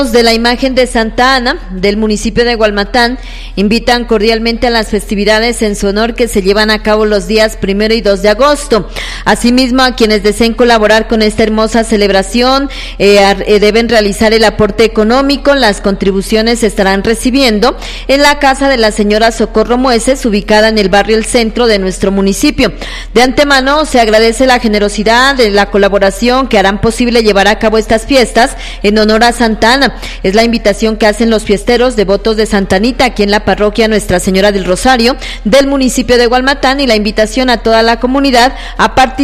De la imagen de Santa Ana del municipio de Hualmatán invitan cordialmente a las festividades en su honor que se llevan a cabo los días 1 y 2 de agosto. Asimismo, a quienes deseen colaborar con esta hermosa celebración deben realizar el aporte económico. Las contribuciones se estarán recibiendo en la casa de la señora Socorro Mueces, ubicada en el barrio El Centro de nuestro municipio. De antemano se agradece la generosidad de la colaboración que harán posible llevar a cabo estas fiestas en honor a Santa Ana. Es la invitación que hacen los fiesteros devotos de Santa Anita aquí en la parroquia Nuestra Señora del Rosario del municipio de Hualmatán, y la invitación a toda la comunidad a participar